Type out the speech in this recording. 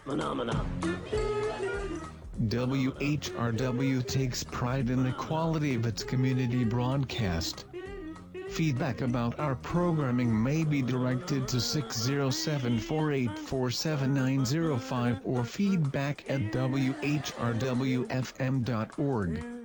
WHRW takes pride in the quality of its community broadcast. Feedback about our programming may be directed to 607-484-7905 or feedback@whrwfm.org.